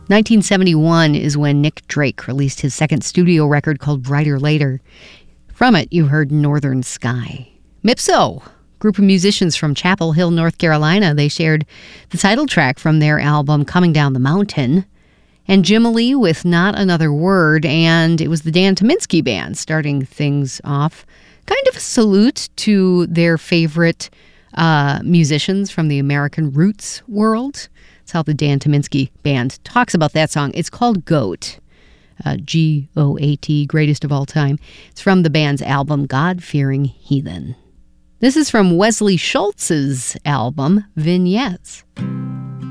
1971 is when Nick Drake released his second studio record called Brighter Later. From it, you heard Northern Sky. Mipso, group of musicians from Chapel Hill, North Carolina, they shared the title track from their album Coming Down the Mountain. And Jim Lee with Not Another Word, and it was the Dan Tyminski Band starting things off. Kind of a salute to their favorite musicians from the American roots world. That's how the Dan Tyminski Band talks about that song. It's called Goat, G-O-A-T, greatest of all time. It's from the band's album God-Fearing Heathen. This is from Wesley Schultz's album Vignettes.